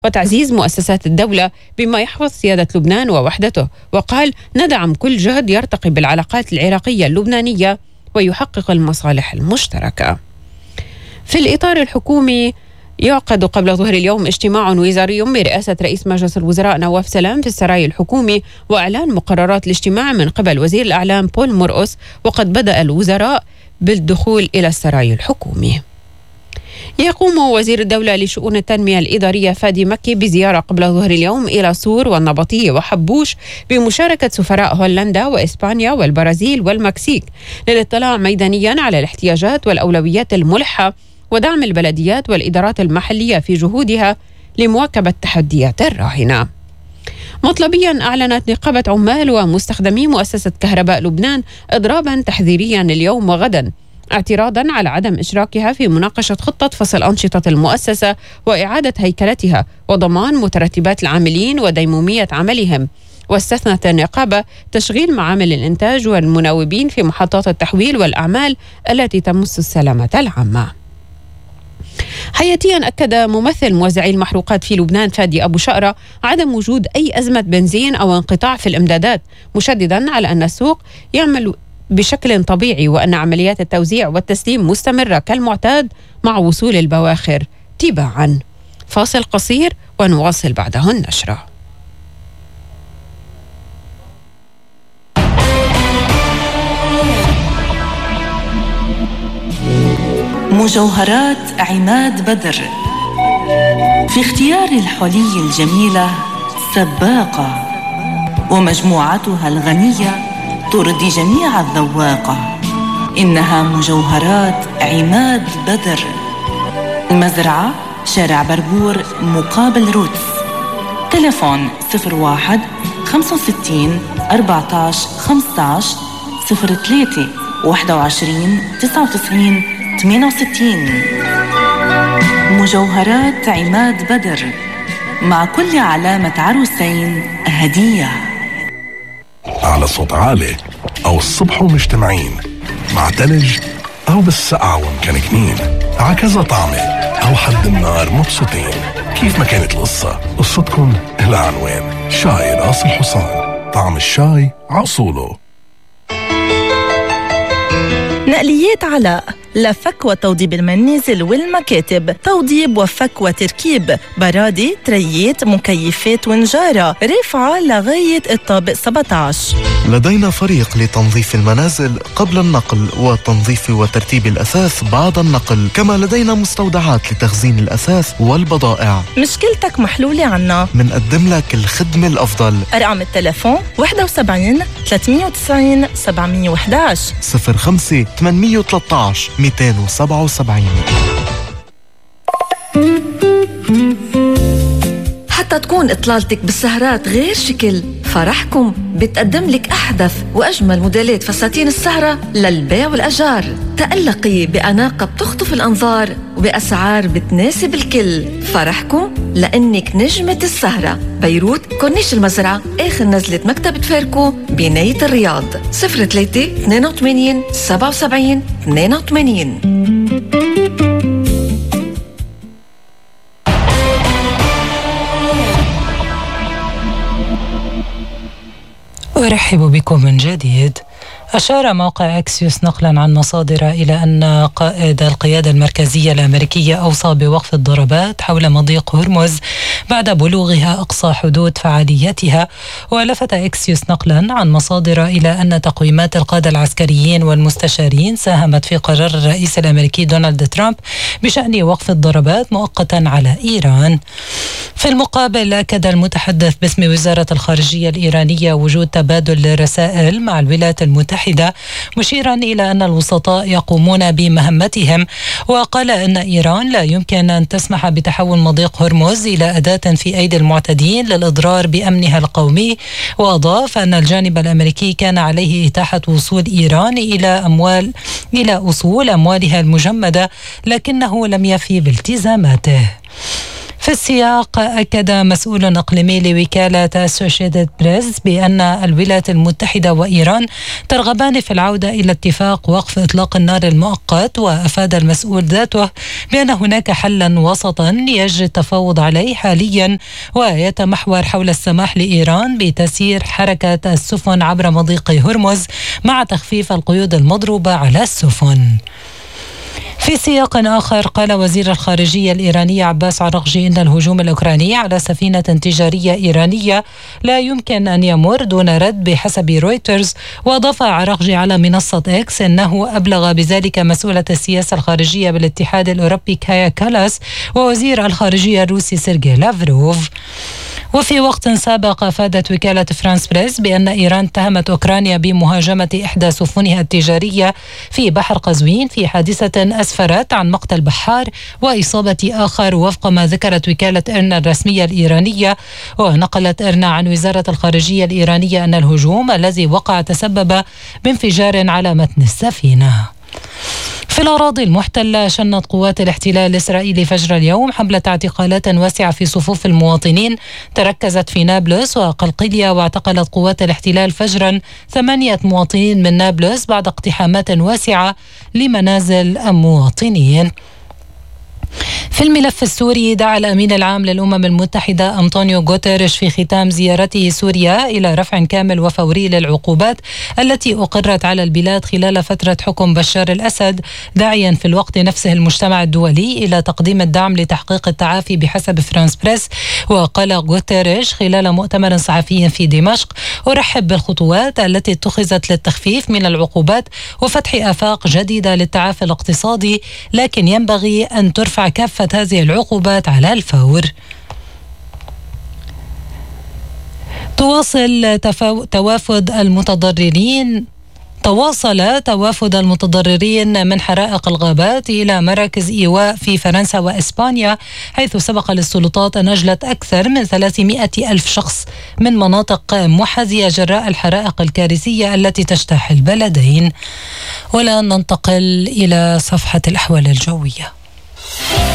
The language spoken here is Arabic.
وتعزيز مؤسسات الدولة بما يحفظ سيادة لبنان ووحدته، وقال: ندعم كل جهد يرتقي بالعلاقات العراقية اللبنانية ويحقق المصالح المشتركة. في الإطار الحكومي، يعقد قبل ظهر اليوم اجتماع وزاري برئاسة رئيس مجلس الوزراء نواف سلام في السراي الحكومي، وإعلان مقررات الاجتماع من قبل وزير الأعلام بول مرقس، وقد بدأ الوزراء بالدخول إلى السراي الحكومي. يقوم وزير الدولة لشؤون التنمية الإدارية فادي مكي بزيارة قبل ظهر اليوم إلى صور والنبطية وحبوش بمشاركة سفراء هولندا وإسبانيا والبرازيل والمكسيك للاطلاع ميدانيا على الاحتياجات والأولويات الملحة ودعم البلديات والإدارات المحلية في جهودها لمواكبة التحديات الراهنة. مطلبيا، أعلنت نقابة عمال ومستخدمي مؤسسة كهرباء لبنان إضرابا تحذيريا اليوم وغدا، اعتراضا على عدم إشراكها في مناقشة خطة فصل أنشطة المؤسسة وإعادة هيكلتها وضمان مترتبات العاملين وديمومية عملهم. واستثنت النقابة تشغيل معامل الإنتاج والمناوبين في محطات التحويل والأعمال التي تمس السلامة العامة. حياتيا، أكد ممثل موزعي المحروقات في لبنان فادي أبو شقرة عدم وجود أي أزمة بنزين أو انقطاع في الإمدادات، مشددا على أن السوق يعمل بشكل طبيعي وأن عمليات التوزيع والتسليم مستمرة كالمعتاد مع وصول البواخر تباعا. فاصل قصير ونواصل بعده النشرة. مجوهرات عماد بدر في اختيار الحلي الجميلة سباقة، ومجموعتها الغنية ترضي جميع الذواقة. إنها مجوهرات عماد بدر، المزرعة شارع بربور مقابل روتس. تلفون 01 65 14 15 03 21 99 68. مجوهرات عماد بدر، مع كل علامة عروسين هدية. على صوت عالي أو الصبح ومجتمعين، مع تلج أو بالسقعة ومكنكنين، عكذا طعمة أو حد النار مبسوطين. كيف ما كانت القصة، قصتكم إلى عنوان شاي راس الحصان، طعم الشاي عصوله. نقليات علاء، لفك وتوضيب المنازل والمكاتب، توضيب وفك وتركيب، برادي، تريات، مكيفات ونجارة، رفعة لغاية الطابق 17. لدينا فريق لتنظيف المنازل قبل النقل وتنظيف وترتيب الأثاث بعد النقل، كما لدينا مستودعات لتخزين الأثاث والبضائع. مشكلتك محلولة عنا، منقدم لك الخدمة الأفضل. أرقام التلفون 71 390 711 05 813 277. حتى تكون إطلالتك بالسهرات غير شكل، فرحكم بتقدم لك أحدث وأجمل موديلات فساتين السهرة للبيع والأجار. تألقي بأناقة بتخطف الأنظار وبأسعار بتناسب الكل. فرحكم لأنك نجمة السهرة. بيروت، كورنيش المزرعة، آخر نزلة مكتبة فاركو بناية الرياض. 03 82 77 82. أرحب بكم من جديد. أشار موقع أكسيوس نقلا عن مصادر إلى أن قائد القيادة المركزية الأمريكية أوصى بوقف الضربات حول مضيق هرمز بعد بلوغها أقصى حدود فعاليتها. ولفت أكسيوس نقلا عن مصادر إلى أن تقويمات القادة العسكريين والمستشارين ساهمت في قرار الرئيس الأمريكي دونالد ترامب بشأن وقف الضربات مؤقتا على إيران. في المقابل، أكد المتحدث باسم وزارة الخارجية الإيرانية وجود تبادل رسائل مع الولايات المتحدة، مشيرا إلى أن الوسطاء يقومون بمهمتهم. وقال أن إيران لا يمكن أن تسمح بتحول مضيق هرمز إلى أداة في أيدي المعتدين للإضرار بأمنها القومي. وأضاف أن الجانب الأمريكي كان عليه إتاحة وصول إيران إلى أصول أموالها المجمدة، لكنه لم يفي بالتزاماته. في السياق أكد مسؤول إقليمي لوكالة أسوشيتد بريس بأن الولايات المتحدة وإيران ترغبان في العودة إلى اتفاق وقف إطلاق النار المؤقت، وأفاد المسؤول ذاته بأن هناك حلا وسطا يجري التفاوض عليه حاليا، ويتمحور حول السماح لإيران بتسيير حركة السفن عبر مضيق هرمز مع تخفيف القيود المضروبة على السفن. في سياق آخر قال وزير الخارجية الإيراني عباس عراقجي إن الهجوم الأوكراني على سفينة تجارية إيرانية لا يمكن أن يمر دون رد بحسب رويترز. وأضاف عراقجي على منصة إكس أنه أبلغ بذلك مسؤولة السياسة الخارجية بالاتحاد الأوروبي كايا كالاس ووزير الخارجية الروسي سيرجي لافروف. وفي وقت سابق أفادت وكالة فرانس بريس بأن إيران اتهمت أوكرانيا بمهاجمة إحدى سفنها التجارية في بحر قزوين في حادثة أسفرت عن مقتل بحار وإصابة آخر، وفق ما ذكرت وكالة إرنا الرسمية الإيرانية. ونقلت إرنا عن وزارة الخارجية الإيرانية أن الهجوم الذي وقع تسبب بانفجار على متن السفينة. في الأراضي المحتلة شنت قوات الاحتلال الإسرائيلي فجر اليوم حملة اعتقالات واسعة في صفوف المواطنين تركزت في نابلس وقلقلية، واعتقلت قوات الاحتلال فجرا 8 مواطنين من نابلس بعد اقتحامات واسعة لمنازل المواطنين. في الملف السوري دعا الأمين العام للأمم المتحدة أنطونيو غوتيريش في ختام زيارته سوريا إلى رفع كامل وفوري للعقوبات التي أقرت على البلاد خلال فترة حكم بشار الأسد، داعيا في الوقت نفسه المجتمع الدولي إلى تقديم الدعم لتحقيق التعافي بحسب فرانس بريس. وقال غوتيريش خلال مؤتمر صحفي في دمشق: أرحب بالخطوات التي اتخذت للتخفيف من العقوبات وفتح آفاق جديدة للتعافي الاقتصادي، لكن ينبغي أن ترفع كافة هذه العقوبات على الفور. تواصل توافد المتضررين من حرائق الغابات إلى مراكز إيواء في فرنسا وإسبانيا، حيث سبق للسلطات أن أجلت أكثر من 300 ألف شخص من مناطق محاذية جراء الحرائق الكارثية التي تجتاح البلدين. والآن ننتقل إلى صفحة الأحوال الجوية.